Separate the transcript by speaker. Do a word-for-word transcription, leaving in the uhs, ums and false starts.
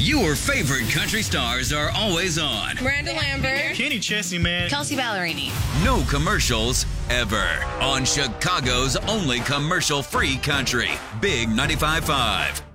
Speaker 1: Your favorite country stars are always on.
Speaker 2: Miranda Lambert.
Speaker 3: Kenny Chesney, man.
Speaker 2: Kelsey Ballerini.
Speaker 1: No commercials ever. On Chicago's only commercial-free country. Big ninety-five point five.